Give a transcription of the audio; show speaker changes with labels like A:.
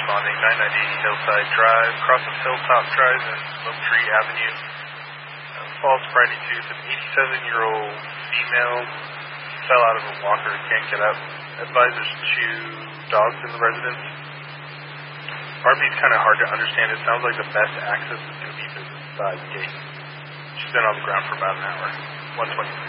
A: responding 990 Hillside Drive, cross of Hilltop Drive and Oak Tree Avenue. Falls Friday tooth, an 87-year-old female fell out of a walker and can't get up. Advisors 2 dogs in the residence. RV's kind of hard to understand. It sounds like the best access is going to be the side gate. She's been on the ground for about an hour. 123.